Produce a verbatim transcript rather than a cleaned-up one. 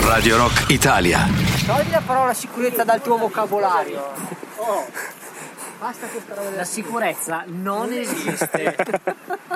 Radio Rock Italia. Togli la parola sicurezza dal tuo vocabolario. Oh. Basta questa roba. La sicurezza non esiste.